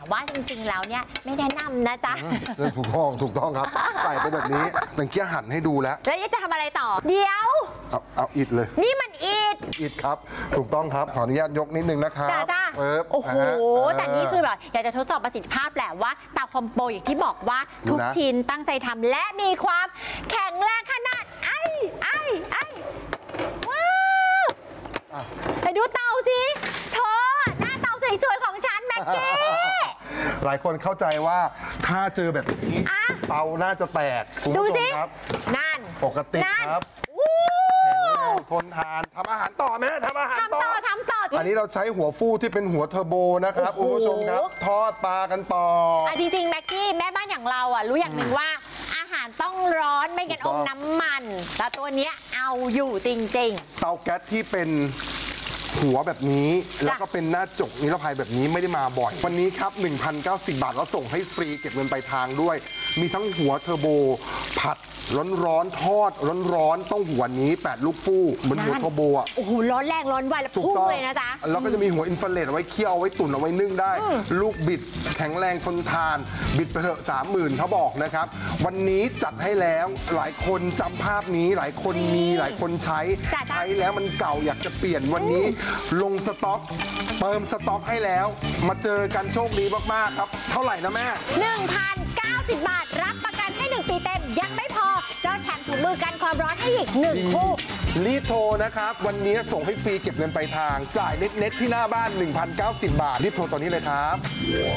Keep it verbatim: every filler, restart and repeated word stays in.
ว่าจริงๆแล้วเนี่ยไม่แนะนำนะจ๊ะถูกต้องถูกต้องครับใส่ไปแบบนี้ตะเกียหั่นให้ดูแล้วแล้วจะทำอะไรต่อเดี๋ยวเอาเอาอิดเลยนี่มันอิดอิดครับถูกต้องครับขออนุญาตยกนิดนึงนะครับจ้าจ้าโอ้โหแต่นี่คือแบบอยากจะทดสอบประสิทธิภาพแหละว่าเตาคอมโบอย่างที่บอกว่าทุกชิ้นตั้งใจทำและมีความแข็งแรงขนาดไอ้ไอ้ไอ้ว้าวไปดูเตาสิเธอหน้าเตาสวยๆของฉันแม็กกี้หลายคนเข้าใจว่าถ้าเจอแบบนี้เตาน่าจะแตกคุณผู้ชมครับนั่นปกติครับทนทานทำอาหารต่อไหมทำอาหารต่อทำต่ออันนี้เราใช้หัวฟูที่เป็นหัวเทอร์โบนะครับคุณผู้ชมครับทอดปลากันต่ออ่ะจริงๆแม็กกี้แม่บ้านอย่างเราอ่ะรู้อย่างหนึ่งว่าอาหารต้องร้อนไม่งั้นอมน้ำมันแต่ตัวเนี้ยเอาอยู่จริงๆเตาแก๊สที่เป็นหัวแบบนี้แล้วก็เป็นหน้าจกนิรภัยแบบนี้ไม่ได้มาบ่อยวันนี้ครับ หนึ่งพันเก้าสิบ บาทแล้วส่งให้ฟรีเก็บเงินปลายทางด้วยมีทั้งหัวเทอร์โบผัดร้อนๆทอดร้อนๆต้องหัวนี้แปดลูกฟูเหมือนหัวเทอร์โบอ่ะโอ้โหร้อนแรงร้อนไวแล้วพุ่งเลยนะจ๊ะแล้วก็จะมีหัวอินฟราเรดเอาไว้เคี่ยวเอาไว้ตุ๋นเอาไว้นึ่งได้ลูกบิดแข็งแรงทนทานบิดไปเถอะสามหมื่นเขาบอกนะครับวันนี้จัดให้แล้วหลายคนจำภาพนี้หลายคนมีหลายคนใช้ใช้แล้วมันเก่าอยากจะเปลี่ยนวันนี้ลงสต็อกเติมสต็อกให้แล้วมาเจอกันโชคดีมากๆครับเท่าไหร่นะแม่หนึ่งพันเก้าสิบ บาทรับประกันให้หนึ่งปีเต็มยังไม่พอจอแถมถุงมือกันความร้อนให้อีกหนึ่งคู่รีบโทรนะครับวันนี้ส่งให้ฟรีเก็บเงินปลายทางจ่ายเน็ตๆที่หน้าบ้าน หนึ่งพันเก้าสิบ บาทรีบโทรตอนนี้เลยครับ